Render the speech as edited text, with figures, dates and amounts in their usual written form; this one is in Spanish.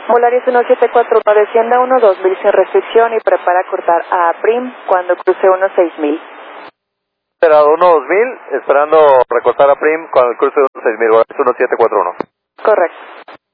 Volaris 1741, descienda 12000 sin restricción y prepara a cortar a Prim cuando cruce 16000. Esperado 12000, esperando recortar a Prim con el cruce de 16000, Volaris 1741. Correcto.